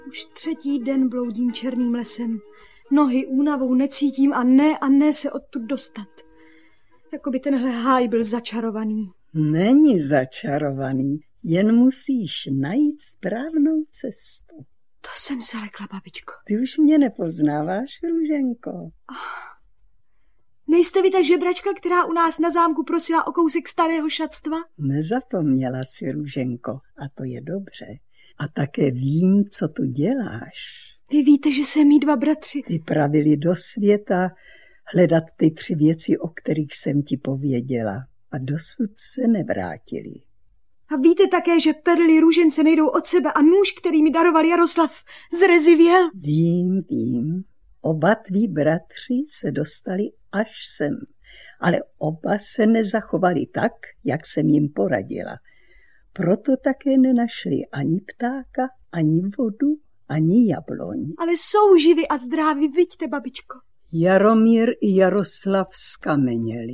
Už 3. den bloudím černým lesem. Nohy únavou necítím a ne se odtud dostat. Jako by tenhle háj byl začarovaný. Není začarovaný, jen musíš najít správnou cestu. To jsem se lekla, babičko. Ty už mě nepoznáváš, Růženko. Nejste vy ta žebračka, která u nás na zámku prosila o kousek starého šatstva? Nezapomněla si, Růženko, a to je dobře. A také vím, co tu děláš. Vy víte, že jsem mý 2 bratři. Vypravili do světa hledat ty 3 věci, o kterých jsem ti pověděla. A dosud se nevrátili. A víte také, že perly růžence nejdou od sebe a nůž, který mi daroval Jaroslav, zrezivěl? Vím. Oba tví bratři se dostali až sem, ale oba se nezachovali tak, jak jsem jim poradila. Proto také nenašli ani ptáka, ani vodu, ani jabloň. Ale jsou živi a zdraví, viďte, babičko. Jaromír i Jaroslav skameněli.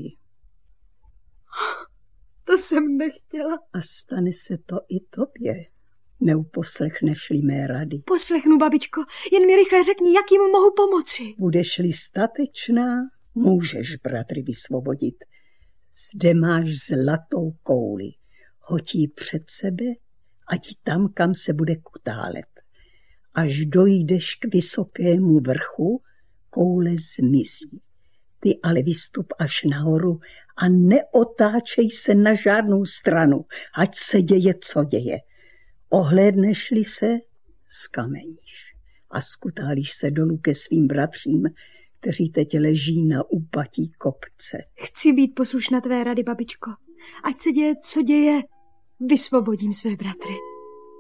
To jsem nechtěla. A stane se to i tobě. Neuposlechneš-li mé rady. Poslechnu, babičko, jen mi rychle řekni, jak jim mohu pomoci. Budeš-li statečná, můžeš bratry vysvobodit. Zde máš zlatou kouli. Hoď ji před sebe, ať tam, kam se bude kutálet. Až dojdeš k vysokému vrchu, koule zmizí. Ty ale vystup až nahoru a neotáčej se na žádnou stranu, ať se děje, co děje. Ohlédneš-li se, skameníš a skutálíš se dolů ke svým bratřím, kteří teď leží na úpatí kopce. Chci být poslušná tvé rady, babičko. Ať se děje, co děje, vysvobodím své bratry.